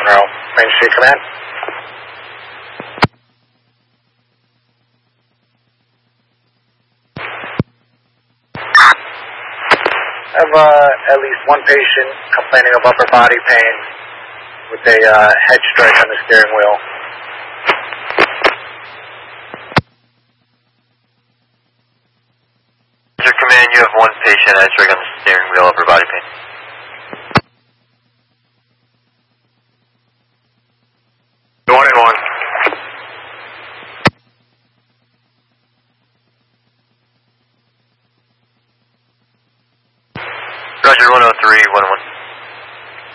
Monroe, Main Street Command. I have at least one patient complaining of upper body pain with a head strike on the steering wheel. Roger, Command, you have one patient head strike on the steering wheel, upper body pain. One and one. Roger, 103, 111.